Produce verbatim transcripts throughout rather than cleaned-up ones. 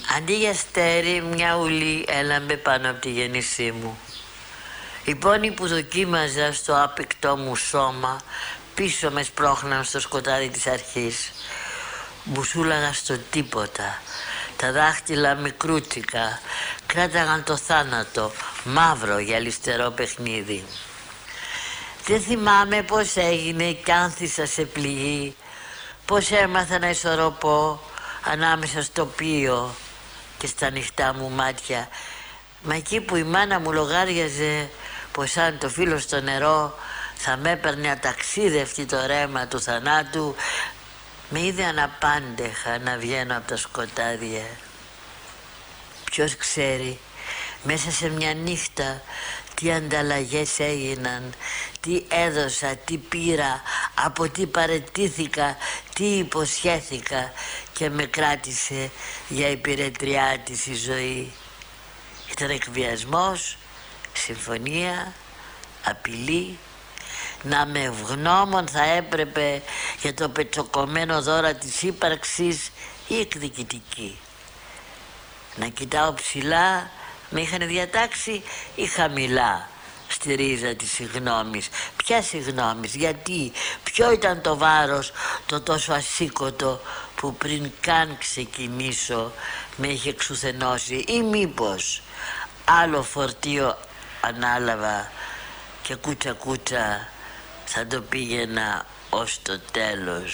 Αντί για στέρι, μια ουλή έλαμπε πάνω από τη γέννησή μου. Οι πόνοι που δοκίμαζα στο άπικτό μου σώμα πίσω με σπρώχναν στο σκοτάδι της αρχής. Μπουσούλαγα στο τίποτα. Τα δάχτυλα μικρούτσικα κράταγαν το θάνατο, μαύρο για ληστερό παιχνίδι. Δεν θυμάμαι πώς έγινε κι άνθησα σε πληγή, πώς έμαθα να ισορροπώ ανάμεσα στο πίο και στα ανοιχτά μου μάτια. Μα εκεί που η μάνα μου λογάριαζε πως αν το φύλλο στο νερό θα με έπαιρνε αταξίδευτη το ρέμα του θανάτου, με είδε αναπάντεχα να βγαίνω από τα σκοτάδια. Ποιος ξέρει μέσα σε μια νύχτα τι ανταλλαγές έγιναν, τι έδωσα, τι πήρα, από τι παραιτήθηκα, τι υποσχέθηκα και με κράτησε για υπηρετριά της η ζωή. Ήταν εκβιασμός, συμφωνία, απειλή. Να με ευγνώμων θα έπρεπε για το πετσοκομμένο δώρα της ύπαρξης ή εκδικητική. Να κοιτάω ψηλά, με είχαν διατάξει, ή χαμηλά στη ρίζα της συγγνώμης. Ποια συγγνώμης, γιατί, ποιο ήταν το βάρος το τόσο ασήκωτο που πριν καν ξεκινήσω με είχε εξουθενώσει, ή μήπως άλλο φορτίο ανάλαβα και κούτσα κούτσα θα το πήγαινα ως το τέλος.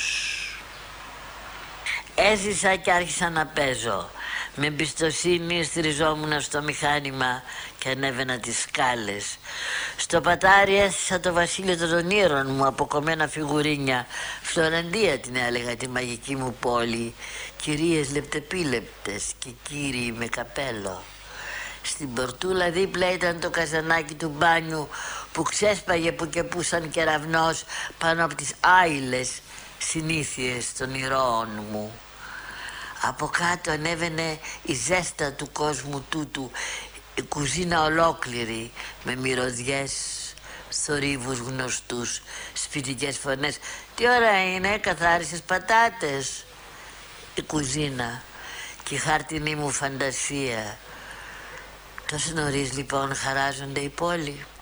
Έζησα και άρχισα να παίζω. Με εμπιστοσύνη στηριζόμουν στο μηχάνημα και ανέβαινα τις σκάλες. Στο πατάρι έστησα το βασίλειο των ονείρων μου, αποκομμένα φιγουρίνια. Φλωρεντία την έλεγα τη μαγική μου πόλη. Κυρίες λεπτεπίλεπτες και κύριοι με καπέλο. Στην πορτούλα δίπλα ήταν το καζανάκι του μπάνιου που ξέσπαγε που και που σαν κεραυνός πάνω από τις άειλες συνήθειες των ηρώων μου. Από κάτω ανέβαινε η ζέστα του κόσμου τούτου, η κουζίνα ολόκληρη με μυρωδιές, θορύβους γνωστούς, σπιτικές φωνές. Τι ώρα είναι, καθάρισες πατάτες? Η κουζίνα και η χάρτινή μου φαντασία. Τόσο νωρίς λοιπόν χαράζονται οι πόλοι.